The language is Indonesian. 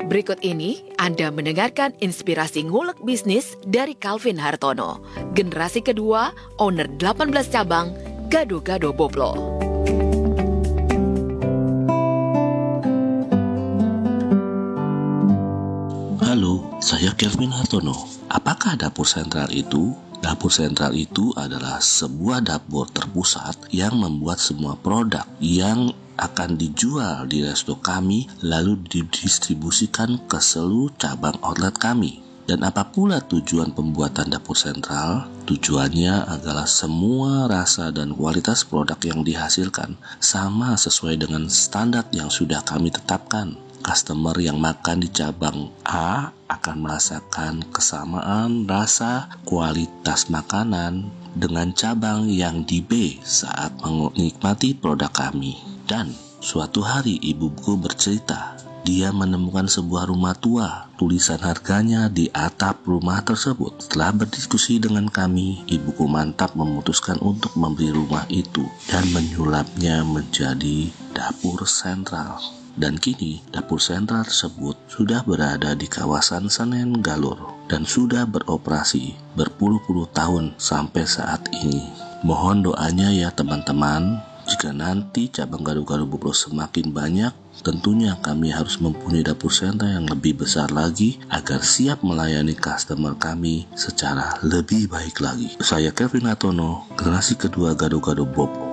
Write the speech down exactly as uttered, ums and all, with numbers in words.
Berikut ini Anda mendengarkan inspirasi ngulek bisnis dari Calvin Hartono, generasi kedua, owner delapan belas cabang, Gado-Gado Boplo. Halo, saya Calvin Hartono. Apakah dapur sentral itu? Dapur sentral itu adalah sebuah dapur terpusat yang membuat semua produk yang akan dijual di resto kami lalu didistribusikan ke seluruh cabang outlet kami. Dan apa pula tujuan pembuatan dapur sentral? Tujuannya adalah semua rasa dan kualitas produk yang dihasilkan sama sesuai dengan standar yang sudah kami tetapkan. Customer yang makan di cabang A akan merasakan kesamaan rasa kualitas makanan dengan cabang yang di B saat menikmati produk kami. Dan suatu hari ibuku bercerita, dia menemukan sebuah rumah tua. Tulisan harganya di atap rumah tersebut. Setelah berdiskusi dengan kami, ibuku mantap memutuskan untuk membeli rumah itu dan menyulapnya menjadi dapur sentral. Dan kini dapur sentral tersebut sudah berada di kawasan Senen Galur dan sudah beroperasi berpuluh-puluh tahun sampai saat ini. Mohon doanya ya teman-teman, jika nanti cabang Gado-Gado Boplo semakin banyak, tentunya kami harus mempunyai dapur sentral yang lebih besar lagi agar siap melayani customer kami secara lebih baik lagi. Saya Calvin Hartono, generasi kedua Gado-Gado Boplo.